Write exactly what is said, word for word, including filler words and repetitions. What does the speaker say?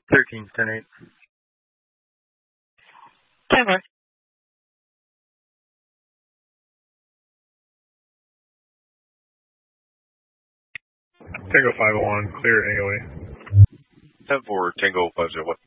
thirteen, ten eight. ten one. Tango five oh one, clear A O A. ten four, Tango five oh one.